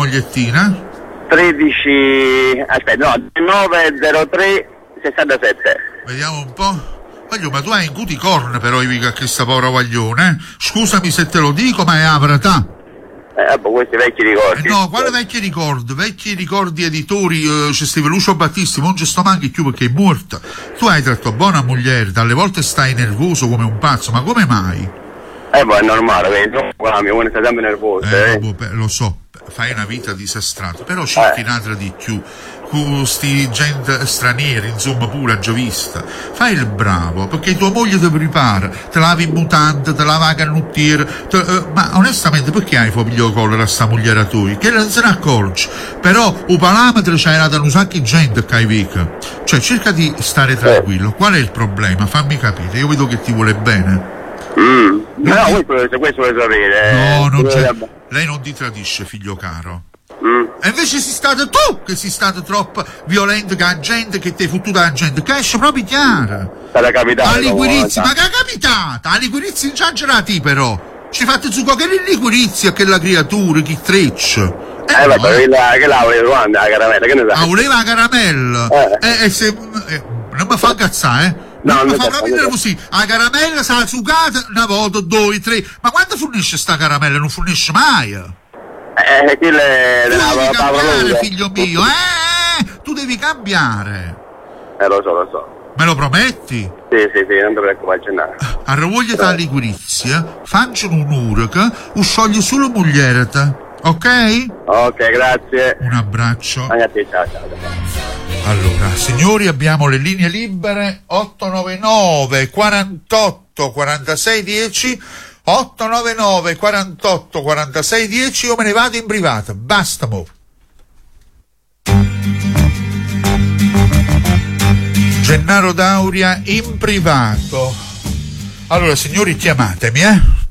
mogliettina? 13, aspetta, no, 903 67. Vediamo un po'. Voglio, ma tu hai in cuticorn però, Ivica, che sta povera guaglione, eh? Scusami se te lo dico, ma è avratà. Questi vecchi ricordi. No, quale vecchi ricordi? Vecchi ricordi editori, c'è Steve Lucio Battisti, non ci sto manchi più perché è morta. Tu hai tratto buona moglie, dalle volte stai nervoso come un pazzo, ma come mai? È normale, vedi, uno sta sempre nervoso. Lo so, fai una vita disastrata, però cerchi un'altra di più. Sti gente stranieri, insomma, pure giovista. Fai il bravo, perché tua moglie ti prepara, te lavi in mutante, te lava la canottiera, ma onestamente perché hai foglio collera a sta mogliera tua? Che non se ne accorge. Però un parametro c'hai dato un sacco di gente che hai vica. Cioè, cerca di stare tranquillo. Qual è il problema? Fammi capire, io vedo che ti vuole bene. No, questo vuoi sapere. No, non c'è. Lei non ti tradisce, figlio caro. E invece sei stato tu che sei stato troppo violento con la gente, che ti hai fottuto la gente, che esce proprio chiara. Sarà capitato. All'Iguirizzi, ma che è capitata? All'Iguirizzi non c'è però. Ci fate su che l'Iguirizzi che la creatura, chi treccia. No, che la voleva quando la caramella, che ne sai? Voleva la caramella? Non mi fa cazzare, Non mi fa proprio così. La caramella sarà sucata una volta, 2, 3. Ma quando fornisce sta caramella? Non fornisce mai. Tu devi cambiare, figlio mio, tu devi cambiare. Lo so. Me lo prometti? Sì, non ti preoccupare. Arravogliati all'Iguirizzi, faccelo un'ora che scioglie solo moglierata, ok? Ok, grazie. Un abbraccio. Anche a te, ciao. Allora, signori, abbiamo le linee libere 899 48 46 10. 899 48 46 10. Io me ne vado in privata, basta mo. Gennaro Dauria in privato. Allora, signori, chiamatemi,